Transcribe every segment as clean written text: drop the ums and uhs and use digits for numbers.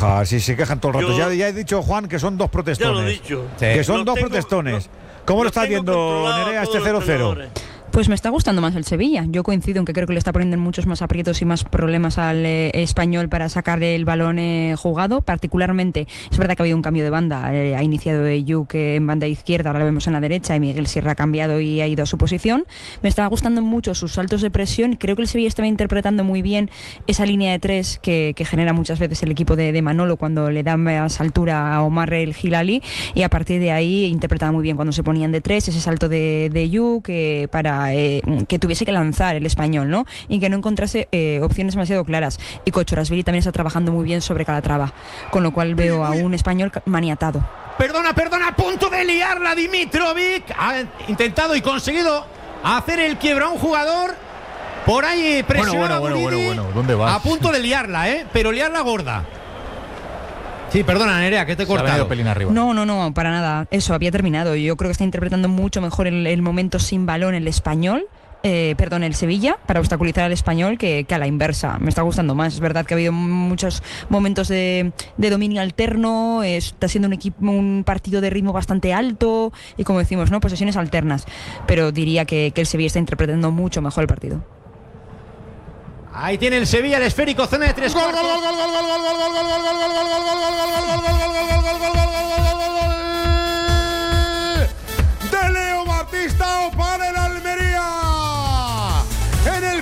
quejar, si se quejan todo el rato. Ya he dicho, Juan, que son dos protestones. Ya lo he dicho. Sí. Que son dos protestones. ¿Cómo lo estás viendo, Nerea, este 0-0? Pues me está gustando más el Sevilla. Yo coincido en que creo que le está poniendo muchos más aprietos y más problemas al Español para sacar el balón jugado. Particularmente, es verdad que ha habido un cambio de banda. Ha iniciado Yuk en banda izquierda, ahora lo vemos en la derecha, y Miguel Sierra ha cambiado y ha ido a su posición. Me está gustando mucho sus saltos de presión. Creo que el Sevilla estaba interpretando muy bien esa línea de tres que genera muchas veces el equipo de Manolo cuando le da más altura a Omar el Hilali, y a partir de ahí interpretaba muy bien cuando se ponían de tres, ese salto de Yuk para que tuviese que lanzar el Español, ¿no? Y que no encontrase opciones demasiado claras. Y Kochorashvili también está trabajando muy bien sobre Calatrava, con lo cual veo a un Español maniatado. Perdona, a punto de liarla Dimitrovic. Ha intentado y conseguido hacer el quiebra a un jugador. Por ahí presionado. Bueno, ¿dónde vas? A punto de liarla, pero liarla gorda. Sí, perdona, Nerea, que te he cortado. No, para nada. Eso, había terminado. Yo creo que está interpretando mucho mejor el momento sin balón el Español. El Sevilla, para obstaculizar al Español, que a la inversa. Me está gustando más. Es verdad que ha habido muchos momentos de dominio alterno. Está siendo un partido de ritmo bastante alto y, como decimos, ¿no?, posesiones alternas. Pero diría que el Sevilla está interpretando mucho mejor el partido. Ahí tiene el Sevilla el esférico, zona de 3 cuartos. De Leo Baptistao para el Almería. En el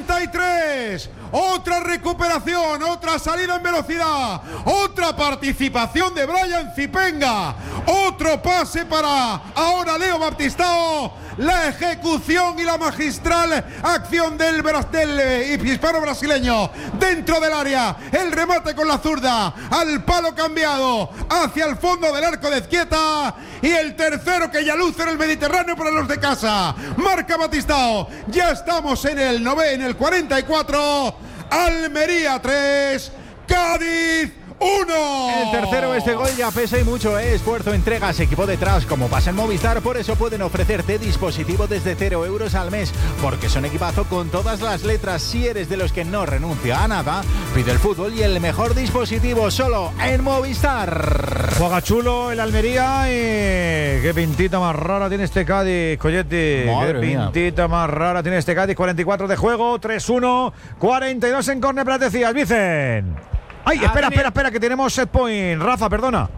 43. Otra recuperación, otra salida en velocidad, otra participación de Brian Zipenga, otro pase para ahora Leo Baptistao, la ejecución y la magistral acción del hispano-brasileño dentro del área, el remate con la zurda, al palo cambiado, hacia el fondo del arco de Ezquieta, y el tercero que ya luce en el Mediterráneo para los de casa, marca Baptistao. Ya estamos en el 44. Almería 3, Cádiz 1. El tercero, este gol ya pesa y mucho, esfuerzo, entregas, equipo detrás, como pasa en Movistar. Por eso pueden ofrecerte dispositivo desde 0 euros al mes, porque son equipazo con todas las letras. Si eres de los que no renuncia a nada, pide el fútbol y el mejor dispositivo solo en Movistar. Juega chulo el Almería y qué pintita más rara tiene este Cádiz, Colleti. Madre qué pintita más rara tiene este Cádiz. 44 de juego, 3-1, 42 en córner, decías, Vicen. ¡Ay, espera, que tenemos set point! Rafa, perdona.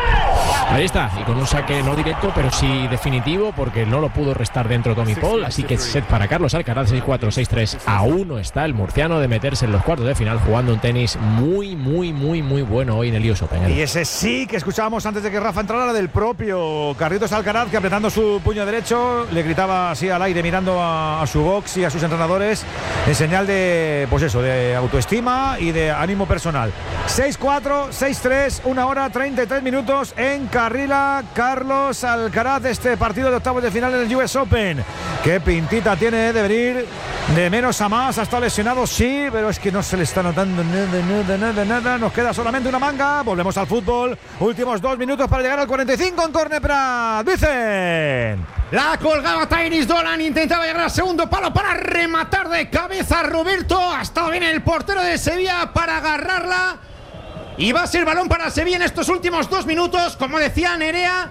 Ahí está, y con un saque no directo, pero sí definitivo, porque no lo pudo restar dentro Tommy Paul, así que set para Carlos Alcaraz, 6-4, 6-3. A 1 está el murciano de meterse en los cuartos de final, jugando un tenis muy bueno hoy en el US Open. Y ese sí que escuchábamos antes de que Rafa entrara, del propio Carlitos Alcaraz, que apretando su puño derecho le gritaba así al aire, mirando a su box y a sus entrenadores, en señal de, pues eso, de autoestima y de ánimo personal. 6-4, 6-3, 1 hora 33 minutos en Carrila. Carlos Alcaraz, este partido de octavos de final en el US Open. Qué pintita tiene de venir de menos a más. Ha estado lesionado, sí, pero es que no se le está notando nada. Nos queda solamente una manga. Volvemos al fútbol. Últimos 2 minutos para llegar al 45 en córner para Vicen. La colgaba Tainis Dolan, intentaba llegar al segundo palo para rematar de cabeza Roberto. Ha estado bien el portero de Sevilla para agarrarla. Y va a ser balón para Sevilla en estos últimos 2 minutos. Como decía Nerea,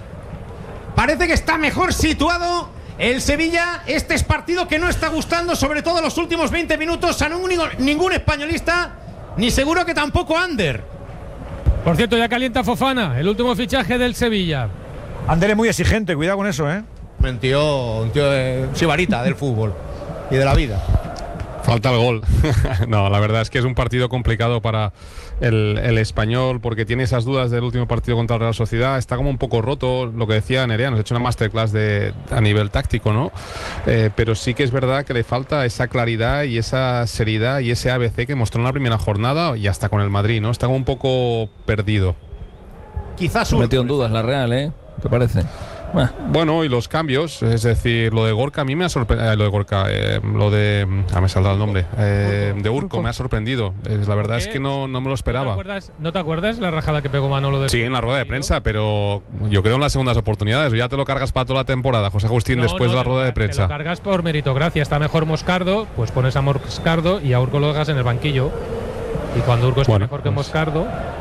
parece que está mejor situado el Sevilla. Este es partido que no está gustando, sobre todo los últimos 20 minutos, a ningún españolista, ni seguro que tampoco Ander. Por cierto, ya calienta Fofana, el último fichaje del Sevilla. Ander es muy exigente, cuidado con eso, Un tío sibarita del fútbol y de la vida. Falta el gol. No, la verdad es que es un partido complicado para el Español, porque tiene esas dudas del último partido contra la Real Sociedad. Está como un poco roto, lo que decía Nerea, nos ha hecho una masterclass a nivel táctico, ¿no? Pero sí que es verdad que le falta esa claridad y esa seriedad y ese ABC que mostró en la primera jornada y hasta con el Madrid, ¿no? Está como un poco perdido. Quizás se metió en dudas la Real, ¿Qué parece? Bueno, y los cambios, es decir, lo de Gorka a mí me ha sorprendido, me saldrá el nombre, de Urco me ha sorprendido. La verdad es que no me lo esperaba. ¿No te acuerdas la rajada que pegó Manolo? Sí, en la rueda de prensa, pero yo creo en las segundas oportunidades. Ya te lo cargas para toda la temporada, José Agustín, después de la rueda de prensa. Te lo cargas por meritocracia. Está mejor Moscardo, pues pones a Moscardo y a Urco lo dejas en el banquillo. Y cuando Urco está mejor que Moscardo…